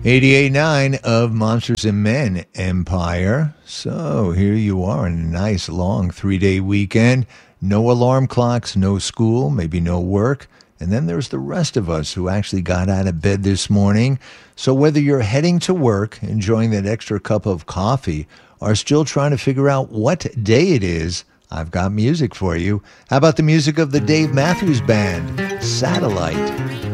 88.9 of Monsters and Men Empire. So here you are on a nice long 3-day weekend. No alarm clocks, no school, maybe no work. And then there's the rest of us who actually got out of bed this morning. So whether you're heading to work, enjoying that extra cup of coffee, or still trying to figure out what day it is, I've got music for you. How about the music of the Dave Matthews Band, Satellite?